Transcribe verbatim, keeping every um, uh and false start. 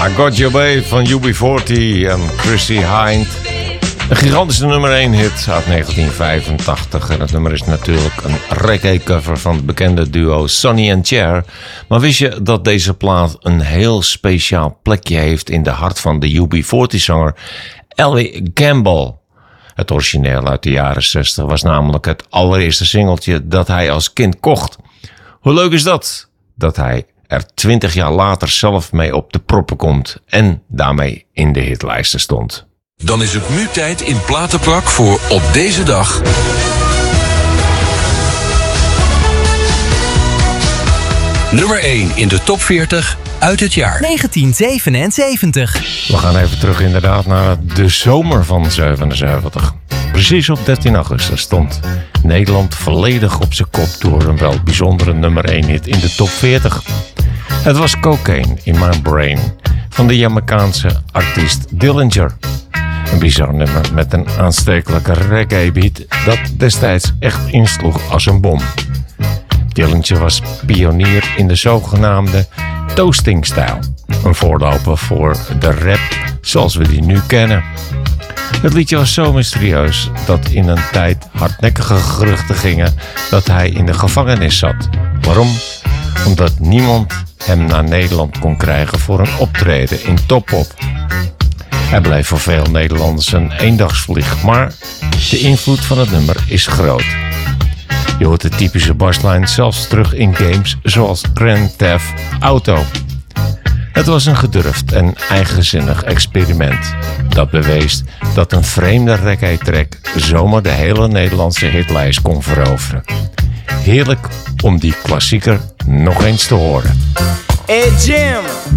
I Got Your Babe van U B veertig en Chrissy Hind. Een gigantische nummer één hit uit negentien vijfentachtig. En het nummer is natuurlijk een reggae-cover van het bekende duo Sonny and Cher. Maar wist je dat deze plaat een heel speciaal plekje heeft in de hart van de U B veertig-zanger Ellie Campbell? Het origineel uit de jaren zestig was namelijk het allereerste singeltje dat hij als kind kocht. Hoe leuk is dat? Dat hij er twintig jaar later zelf mee op de proppen komt en daarmee in de hitlijsten stond. Dan is het nu tijd in Platenprak voor Op Deze Dag. Nummer één in de top veertig uit het jaar negentien zevenenzeventig. We gaan even terug inderdaad naar de zomer van zevenenzeventig. Precies op dertien augustus stond Nederland volledig op zijn kop door een wel bijzondere nummer één hit in de top veertig. Het was Cocaine in My Brain van de Jamaicaanse artiest Dillinger. Een bizar nummer met een aanstekelijke reggae beat dat destijds echt insloeg als een bom. Dillinger was pionier in de zogenaamde toasting-stijl, een voorloper voor de rap zoals we die nu kennen. Het liedje was zo mysterieus dat in een tijd hardnekkige geruchten gingen dat hij in de gevangenis zat. Waarom? Omdat niemand hem naar Nederland kon krijgen voor een optreden in Top-Op. Hij bleef voor veel Nederlanders een eendagsvlieg, maar de invloed van het nummer is groot. Je hoort de typische baslijn zelfs terug in games zoals Grand Theft Auto. Het was een gedurfd en eigenzinnig experiment dat bewees dat een vreemde reggae-track zomaar de hele Nederlandse hitlijst kon veroveren. Heerlijk om die klassieker nog eens te horen. Hey Jim,